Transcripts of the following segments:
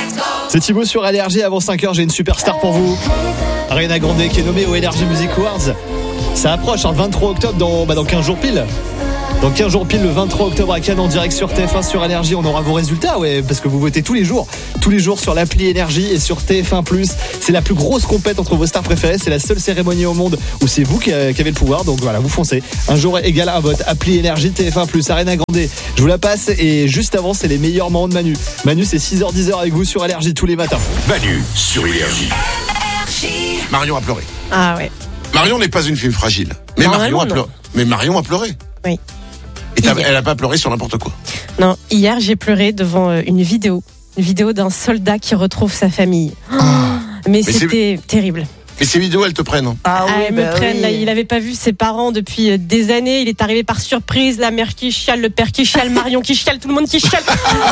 C'est Thibaut sur Énergie. Avant 5h, j'ai une superstar pour vous. Ariana Grande qui est nommée au Energy Music Awards. Ça approche, 23 octobre dans 15 jours pile. Dans 15 jours pile, le 23 octobre à Cannes, en direct sur TF1, sur Énergie. On aura vos résultats, ouais, parce que vous votez tous les jours sur l'appli Énergie et sur TF1+. C'est la plus grosse compète entre vos stars préférées. C'est la seule cérémonie au monde où c'est vous qui avez le pouvoir. Donc voilà, vous foncez. Un jour égal à un vote. Appli Énergie, TF1+. Ariana Grande, je vous la passe. Et juste avant, c'est les meilleurs moments de Manu. Manu, c'est 6h-10h avec vous sur Énergie tous les matins. Manu sur Énergie. Marion a pleuré. Ah ouais. Marion n'est pas une fille fragile. Mais Marion a pleuré. Mais Marion a pleuré. Oui. Et elle a pas pleuré sur n'importe quoi. Non, hier j'ai pleuré devant une vidéo d'un soldat qui retrouve sa famille. Mais c'était terrible. Mais ces vidéos, elles te prennent. Hein. Elles me prennent. Là, il n'avait pas vu ses parents depuis des années. Il est arrivé par surprise. La mère qui chiale, le père qui chiale, Marion qui chiale, tout le monde qui chiale.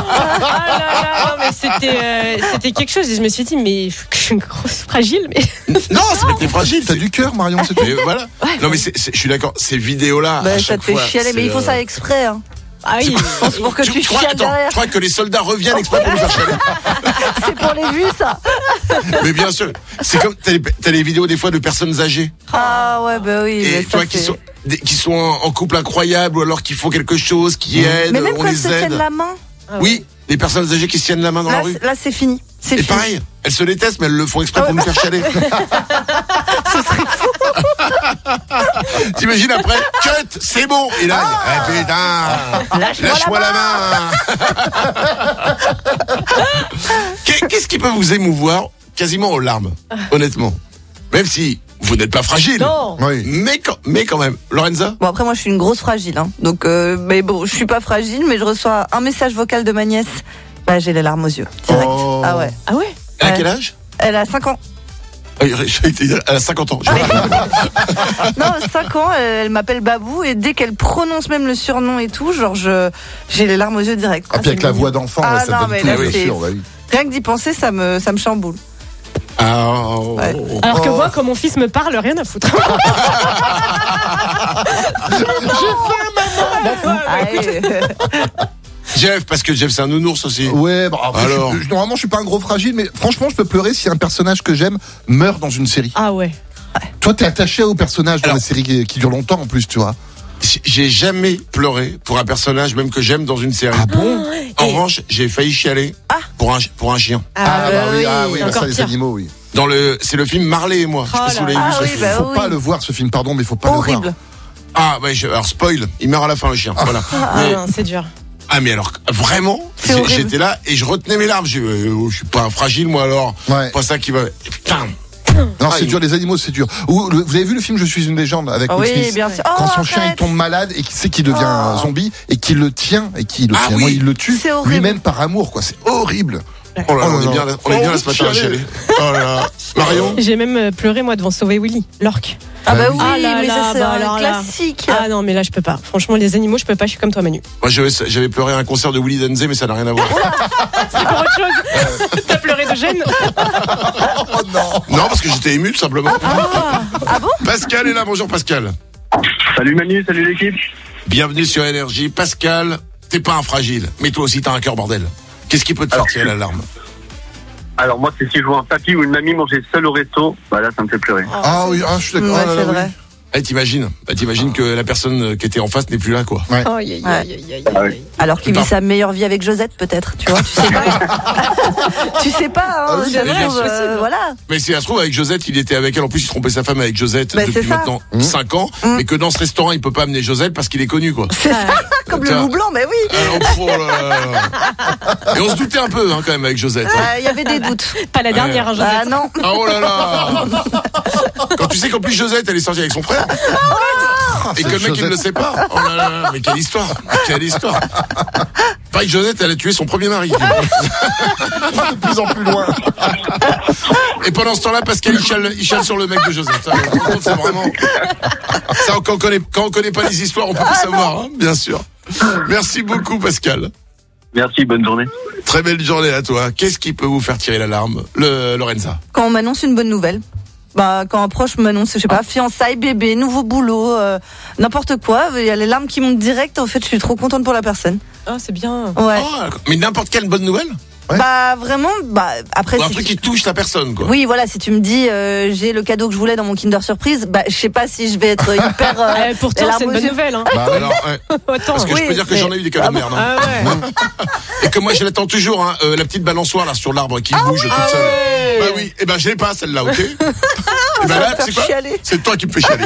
Non, mais c'était quelque chose. Et je me suis dit, mais je suis une grosse fragile. Mais non, c'est t'es fragile. T'as du cœur, Marion. C'est tout. Mais voilà. Ouais. Non, mais je suis d'accord. Ces vidéos-là, à ça chaque te fait fois, chialer, mais il faut ça exprès. Hein. Ah oui, pour que tu chiales derrière. Je crois que les soldats reviennent exprès pour nous faire chialer. C'est pour les vues, ça. Mais bien sûr, c'est comme t'as les vidéos des fois de personnes âgées. Ah ouais, bah oui. Et toi qui sont en couple incroyable ou alors qui font quelque chose, qui aident, mais même on quand les elles se aide. tiennent la main. Oui, les personnes âgées qui se tiennent la main dans la rue. Là, c'est fini. C'est et fini. pareil, elles se détestent, mais elles le font exprès pour nous faire chialer. Ce serait fou. T'imagines après, cut, c'est bon. Et là, putain, lâche-moi la main. Qu'est-ce qui peut vous émouvoir quasiment aux larmes, honnêtement? Même si vous n'êtes pas fragile. Non. Oui. Mais quand même. Lorenza? Bon, après, moi, je suis une grosse fragile. Hein. Donc, mais bon, je suis pas fragile, mais je reçois un message vocal de ma nièce. Bah, j'ai les larmes aux yeux. Direct. Oh. Ah ouais. Ah ouais. À quel âge? Elle a 5 ans. Elle a 50 ans. Non, 5 ans, elle m'appelle Babou et dès qu'elle prononce même le surnom et tout, genre j'ai les larmes aux yeux direct. Ah, puis avec la voix d'enfant, ah, ça donne tout, là, bien sûr. Bah oui. Rien que d'y penser, ça me chamboule. Ouais. Alors que moi, quand mon fils me parle, rien à foutre. J'ai faim, maman. Jeff, parce que Jeff c'est un nounours aussi. Ouais, bah après, alors normalement je suis pas un gros fragile, mais franchement je peux pleurer si un personnage que j'aime meurt dans une série. Ah ouais. Toi t'es attaché au personnage dans les séries qui durent longtemps en plus, tu vois. J'ai jamais pleuré pour un personnage même que j'aime dans une série. Ah bon? En revanche, j'ai failli chialer pour un chien. Ah oui, ça les animaux, oui. C'est le film Marley et moi. Je sais pas si vous l'avez vu. Oui, faut pas le voir ce film, pardon, mais faut pas horrible. le voir. Ah ouais, alors spoil, il meurt à la fin le chien. Voilà. Non, c'est dur. Ah mais alors vraiment, j'étais là et je retenais mes larmes. Je suis pas un fragile moi alors. Ouais. Pas ça qui va. Putain. Non, c'est dur, les animaux, c'est dur. Vous avez vu le film Je suis une légende avec Will Smith? Oui, bien sûr. Quand son chien il tombe malade et qu'il devient un zombie et qu'il le tient moi il le tue lui-même par amour, quoi. C'est horrible. Oh là là, on est bien là ce matin à chialer. Oh là là. Marion? J'ai même pleuré moi devant Sauver Willy, l'orque. Ah bah oui, là, mais ça c'est un là. classique. Ah non, mais là je peux pas. Franchement, les animaux, je peux pas. Je suis comme toi, Manu. Moi, j'avais pleuré à un concert de Willy Denzé, mais ça n'a rien à voir. C'est pour autre chose. T'as pleuré de gêne? Oh non. Non, parce que j'étais ému tout simplement. Ah bon? Pascal est là. Bonjour Pascal. Salut Manu, salut l'équipe. Bienvenue sur Énergie. Pascal, t'es pas un fragile, mais toi aussi t'as un cœur bordel. Qu'est-ce qui peut te faire tirer la larme? Alors moi, c'est si je vois un papy ou une mamie manger seul au resto, bah là, ça me fait pleurer. Ah oui, je suis d'accord. Ouais, c'est vrai. T'imagines que la personne qui était en face n'est plus là, quoi. Ouais. Alors qu'il vit sa meilleure vie avec Josette, peut-être, tu vois, tu sais pas. Tu sais pas, hein, oui, ça se bien trouve, voilà. Mais si ça se trouve, avec Josette, il était avec elle. En plus, il trompait sa femme avec Josette depuis maintenant 5 ans. Mais que dans ce restaurant, il peut pas amener Josette parce qu'il est connu, quoi. C'est ça, comme le loup blanc, mais oui. Et on se doutait un peu, quand même, avec Josette. Il y avait des doutes. Pas la dernière, Josette. Ah non. Ah oh là là. Quand tu sais qu'en plus Josette, elle est sortie avec son frère. Et que le mec il ne le sait pas. Oh là là, mais quelle histoire. Pareil, Josette, elle a tué son premier mari. De plus en plus loin. Et pendant ce temps-là, Pascal il chale sur le mec de Josette. Ça, c'est vraiment. Ça, quand on connaît pas les histoires, on peut pas savoir, hein, bien sûr. Merci beaucoup, Pascal. Merci, bonne journée. Très belle journée à toi. Qu'est-ce qui peut vous faire tirer la larme, Lorenza? Quand on m'annonce une bonne nouvelle. Bah, quand un proche m'annonce, je sais pas, fiançailles, bébé, nouveau boulot, n'importe quoi, il y a les larmes qui montent direct. En fait, je suis trop contente pour la personne. Oh, c'est bien. Ouais. Oh, mais n'importe quelle bonne nouvelle? Ouais. Bah vraiment, après. Ou un truc qui touche la personne, quoi. Oui, voilà, si tu me dis j'ai le cadeau que je voulais dans mon Kinder Surprise, je sais pas si je vais être hyper. Pourtant, c'est une bonne nouvelle. Hein. Alors, parce que je peux dire que j'en ai eu des cadeaux de merde. Ah ouais. Et que moi, je l'attends toujours, hein, la petite balançoire là sur l'arbre qui bouge toute seule. Ouais. Bah oui, et je l'ai pas celle-là, ok. Et là, c'est quoi? C'est toi qui me fais chialer.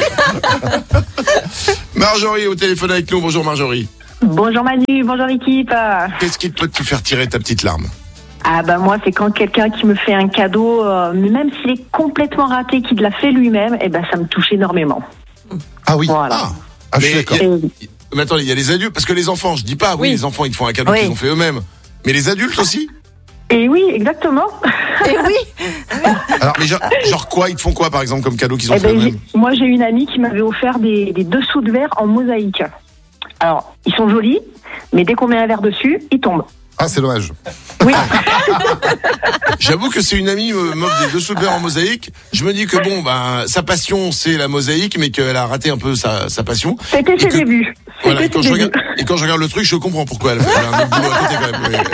Marjorie au téléphone avec nous. Bonjour Marjorie. Bonjour Manu, bonjour l'équipe. Qu'est-ce qui peut te faire tirer ta petite larme? Moi c'est quand quelqu'un qui me fait un cadeau, même s'il est complètement raté, qu'il l'a fait lui-même, ça me touche énormément. Ah oui. Voilà. Je suis d'accord. Mais attendez, il y a les adultes, parce que les enfants, je dis pas, oui, les enfants ils te font un cadeau qu'ils ont fait eux-mêmes, mais les adultes aussi. Et oui, exactement. Et oui. Alors, mais genre quoi, ils te font quoi par exemple comme cadeau qu'ils ont fait eux-mêmes? Moi j'ai une amie qui m'avait offert des dessous de verre en mosaïque. Alors, ils sont jolis, mais dès qu'on met un verre dessus, ils tombent. Ah, c'est dommage. Oui. J'avoue que c'est une amie m'offre des dessous de verre en mosaïque. Je me dis que sa passion c'est la mosaïque, mais qu'elle a raté un peu sa passion. C'était ses débuts. Voilà, et quand je regarde le truc, je comprends pourquoi elle a un autre boulot à côté quand même.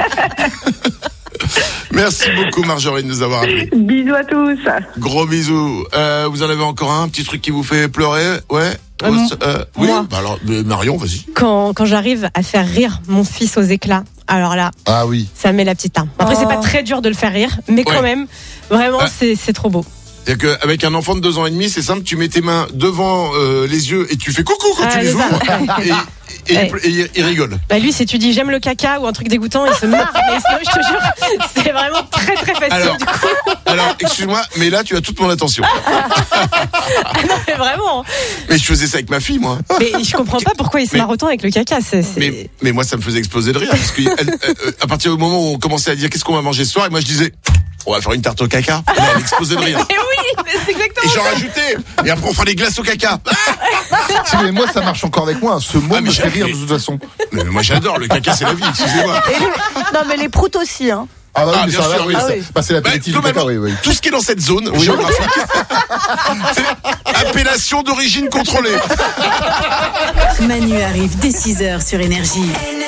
Merci beaucoup Marjorie de nous avoir appelés. Bisous à tous. Gros bisous. Vous en avez encore un petit truc qui vous fait pleurer? Ouais. Oui. Alors Marion, vas-y. Quand j'arrive à faire rire mon fils aux éclats, alors là, ça met la petite larme. Après, c'est pas très dur de le faire rire, mais quand même, vraiment, c'est trop beau. C'est-à-dire qu'avec un enfant de 2 ans et demi, c'est simple, tu mets tes mains devant les yeux et tu fais coucou quand tu les ouvres et il rigole. Lui, si tu dis j'aime le caca ou un truc dégoûtant, il se marre. Mais sinon, je te jure, c'est vraiment très très facile du coup. Alors, excuse-moi, mais là, tu as toute mon attention. Non, mais vraiment. Mais je faisais ça avec ma fille, moi. Mais je comprends pas pourquoi il se marre autant avec le caca. Mais moi, ça me faisait exploser de rire. Parce que à partir du moment où on commençait à dire qu'est-ce qu'on va manger ce soir, et moi je disais on va faire une tarte au caca. Et là, elle explosait de rire. Mais oui, mais c'est exactement et ça. j'en rajoutais. Et après, on fera des glaces au caca. Mais moi, ça marche encore avec moi. Ce mot me fait rire de toute façon. Mais moi, j'adore. Le caca, c'est la vie. Excusez-moi. Non, mais les proutes aussi, hein. Ah bah oui, mais bien ça sûr, va, oui. C'est l'apéritif du caca, oui. Tout ce qui est dans cette zone géographique, c'est appellation d'origine contrôlée. Manu arrive dès 6h sur Énergie.